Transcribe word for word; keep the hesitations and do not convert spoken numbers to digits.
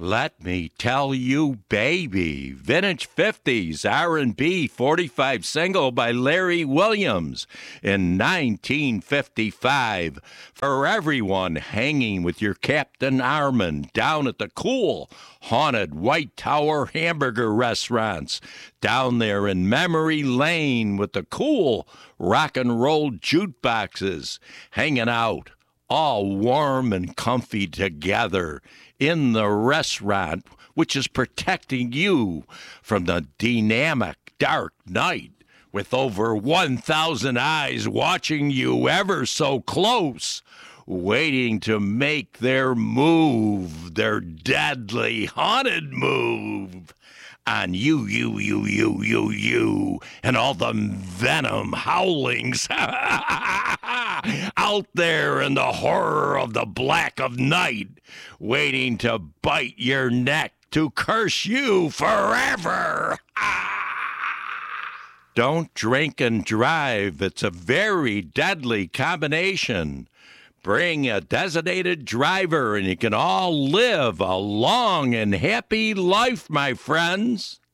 Let me tell you, baby, vintage fifties R and B forty-five single by Larry Williams in nineteen fifty-five. For everyone hanging with your Captain Armand down at the cool, haunted White Tower hamburger restaurants, down there in memory lane with the cool rock and roll jukeboxes, hanging out all warm and comfy together in the restaurant, which is protecting you from the dynamic dark night with over one thousand eyes watching you ever so close, waiting to make their move, their deadly haunted move on you, you, you, you, you, you, and all the venom howlings out there in the horror of the black of night, waiting to bite your neck to curse you forever. Don't drink and drive. It's a very deadly combination. Bring a designated driver and you can all live a long and happy life, my friends.